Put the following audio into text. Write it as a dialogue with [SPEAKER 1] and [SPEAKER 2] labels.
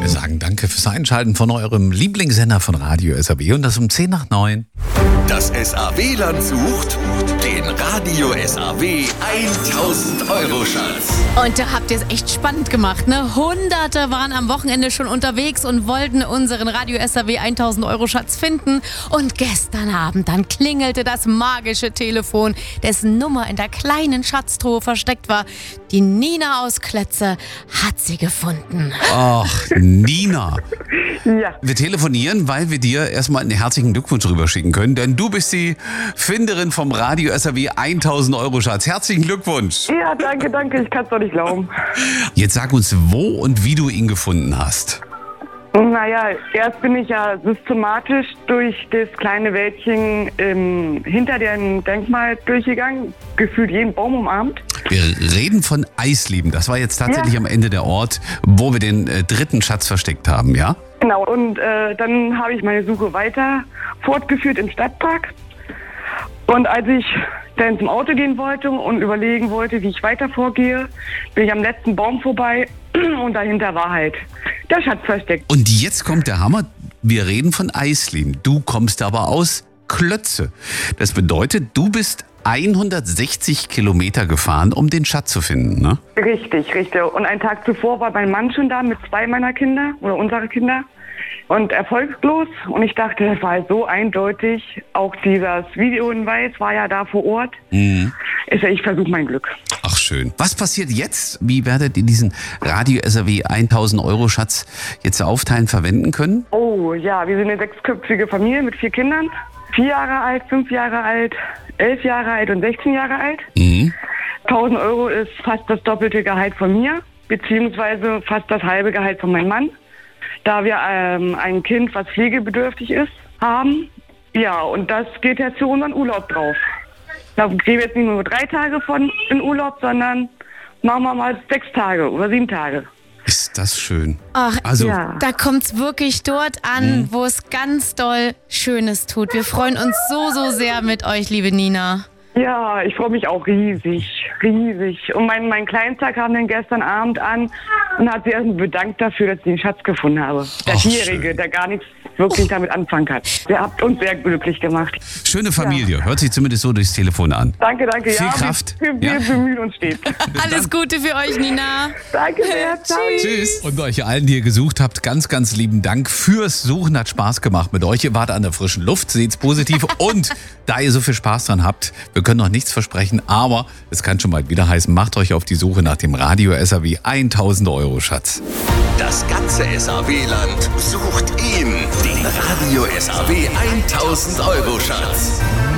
[SPEAKER 1] sagen danke fürs Einschalten von eurem Lieblingssender von Radio SAW und das um 10 nach 9.
[SPEAKER 2] Das SAW-Land sucht den Radio SAW 1000-Euro-Schatz.
[SPEAKER 3] Und da habt ihr es echt spannend gemacht, ne? Hunderte waren am Wochenende schon unterwegs und wollten unseren Radio SAW 1000-Euro-Schatz finden. Und gestern Abend, dann klingelte das magische Telefon, dessen Nummer in der kleinen Schatztruhe versteckt war. Die Nina aus Klötze hat sie gefunden.
[SPEAKER 1] Ach, Nina.
[SPEAKER 4] Ja,
[SPEAKER 1] Wir telefonieren, weil wir dir erstmal einen herzlichen Glückwunsch rüberschicken können, denn du bist die Finderin vom Radio SAW 1000-Euro-Schatz. Herzlichen Glückwunsch.
[SPEAKER 4] ja, danke, ich kann es doch nicht glauben.
[SPEAKER 1] Jetzt sag uns, wo und wie du ihn gefunden hast.
[SPEAKER 4] Naja, erst bin ich ja systematisch durch das kleine Wäldchen hinter dem Denkmal durchgegangen, gefühlt jeden Baum umarmt.
[SPEAKER 1] Wir reden von Eisleben. Das war jetzt tatsächlich am Ende der Ort, wo wir den dritten Schatz versteckt haben, ja?
[SPEAKER 4] Genau, und dann habe ich meine Suche weiter fortgeführt im Stadtpark. Und als ich dann zum Auto gehen wollte und überlegen wollte, wie ich weiter vorgehe, bin ich am letzten Baum vorbei und dahinter war halt der Schatz versteckt.
[SPEAKER 1] Und jetzt kommt der Hammer. Wir reden von Eisleben. Du kommst aber aus Klötze. Das bedeutet, du bist 160 Kilometer gefahren, um den Schatz zu finden, ne?
[SPEAKER 4] Richtig. Und einen Tag zuvor war mein Mann schon da mit 2 meiner Kinder oder unserer Kinder und erfolglos. Und ich dachte, das war halt so eindeutig. Auch dieses Videohinweis war ja da vor Ort. Ich versuche mein Glück.
[SPEAKER 1] Ach schön. Was passiert jetzt? Wie werdet ihr diesen Radio SAW 1000-Euro-Schatz jetzt aufteilen, verwenden können?
[SPEAKER 4] Oh ja, wir sind eine 6-köpfige Familie mit 4 Kindern. 4 Jahre alt, 5 Jahre alt, 11 Jahre alt und 16 Jahre alt. 1000 Euro ist fast das doppelte Gehalt von mir, beziehungsweise fast das halbe Gehalt von meinem Mann, da wir ein Kind, was pflegebedürftig ist, haben. Ja, und das geht jetzt für unseren Urlaub drauf. Da gehen wir jetzt nicht nur 3 Tage in Urlaub, sondern machen wir mal 6 Tage oder 7 Tage.
[SPEAKER 1] Ist das schön.
[SPEAKER 3] Ach,
[SPEAKER 1] Also,
[SPEAKER 4] Ja.
[SPEAKER 3] da kommt's wirklich dort an, wo es ganz doll Schönes tut. Wir freuen uns so sehr mit euch, liebe Nina.
[SPEAKER 4] Ja, ich freue mich auch riesig. Und mein Kleinster kam dann gestern Abend an und hat sich erstmal bedankt dafür, dass ich den Schatz gefunden habe. Der
[SPEAKER 1] Ach,
[SPEAKER 4] 4-Jährige,
[SPEAKER 1] schön.
[SPEAKER 4] der gar nichts wirklich damit anfangen kann. Der habt uns sehr glücklich gemacht.
[SPEAKER 1] schöne Familie. Hört sich zumindest so durchs Telefon an.
[SPEAKER 4] Danke.
[SPEAKER 1] Viel
[SPEAKER 4] Ja,
[SPEAKER 1] Kraft.
[SPEAKER 4] Wir
[SPEAKER 1] Ja.
[SPEAKER 4] bemühen uns stets.
[SPEAKER 3] Alles Gute für euch, Nina.
[SPEAKER 4] Danke sehr. Ciao.
[SPEAKER 1] Tschüss. Und euch allen, die ihr gesucht habt, ganz, ganz lieben Dank fürs Suchen. Hat Spaß gemacht mit euch. Ihr wart an der frischen Luft, seht's positiv. Und da ihr so viel Spaß dran habt, wir können noch nichts versprechen, aber es kann schon bald wieder heißen, macht euch auf die Suche nach dem Radio SAW 1000-Euro-Schatz.
[SPEAKER 2] Das ganze SAW-Land sucht ihn, den Radio SAW 1000-Euro-Schatz.